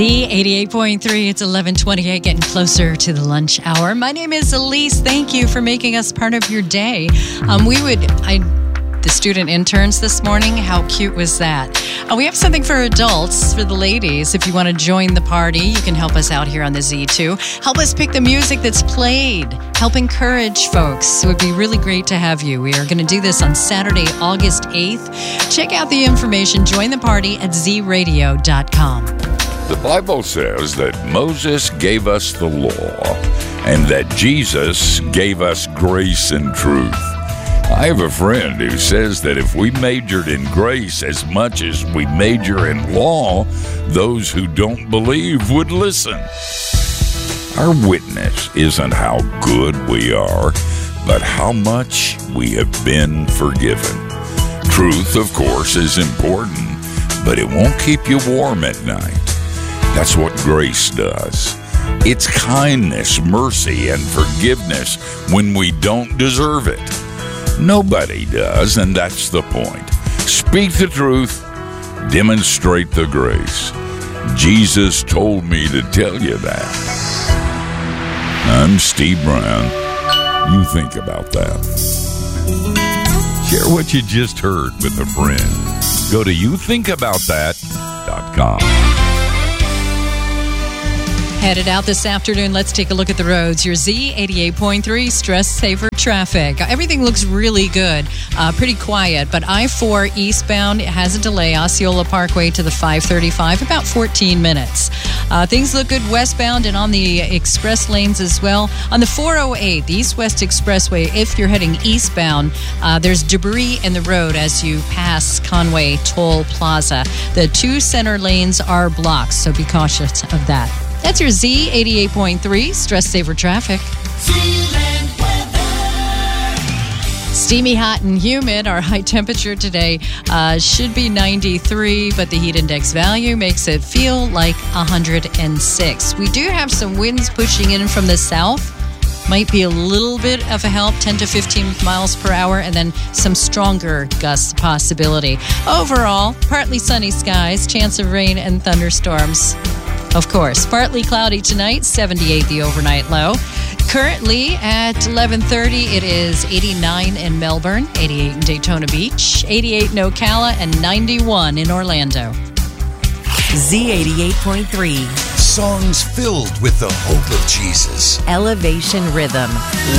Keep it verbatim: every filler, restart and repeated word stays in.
The eighty-eight point three, it's eleven twenty-eight, getting closer to the lunch hour. My name is Elise. Thank you for making us part of your day. Um, we would, I, the student interns this morning, how cute was that? Uh, we have something for adults, for the ladies. If you want to join the party, you can help us out here on the Z two. Help us pick the music that's played. Help encourage folks. It would be really great to have you. We are going to do this on Saturday, August eighth. Check out the information. Join the party at z radio dot com. The Bible says that Moses gave us the law and that Jesus gave us grace and truth. I have a friend who says that if we majored in grace as much as we major in law, those who don't believe would listen. Our witness isn't how good we are, but how much we have been forgiven. Truth, of course, is important, but it won't keep you warm at night. That's what grace does. It's kindness, mercy, and forgiveness when we don't deserve it. Nobody does, and that's the point. Speak the truth, demonstrate the grace. Jesus told me to tell you that. I'm Steve Brown. You think about that. Share what you just heard with a friend. Go to you think about that dot com. Headed out this afternoon, let's take a look at the roads. Your Z eighty-eight point three, stress saver traffic. Everything looks really good, uh, pretty quiet, but I four eastbound has a delay, Osceola Parkway to the five thirty-five, about fourteen minutes. Uh, things look good westbound and on the express lanes as well. On the four oh eight, the East-West Expressway, if you're heading eastbound, uh, there's debris in the road as you pass Conway Toll Plaza. The two center lanes are blocked, so be cautious of that. That's your Z eighty-eight point three, stress saver traffic. Steamy, hot, and humid. Our high temperature today uh, should be ninety-three, but the heat index value makes it feel like one hundred six. We do have some winds pushing in from the south. Might be a little bit of a help, ten to fifteen miles per hour, and then some stronger gusts possibility. Overall, partly sunny skies, chance of rain and thunderstorms. Of course, partly cloudy tonight, seventy-eight the overnight low. Currently at eleven thirty, it is eighty-nine in Melbourne, eighty-eight in Daytona Beach, eighty-eight in Ocala, and ninety-one in Orlando. Z eighty-eight point three. Songs filled with the hope of Jesus. Elevation Rhythm.